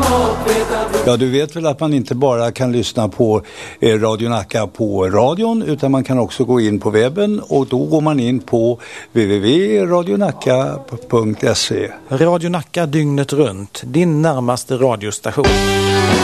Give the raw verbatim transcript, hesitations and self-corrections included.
Ja, du vet väl att man inte bara kan lyssna på eh, Radio Nacka på radion, utan man kan också gå in på webben, och då går man in på w w w punkt radionacka punkt se. Radio Nacka dygnet runt, din närmaste radiostation.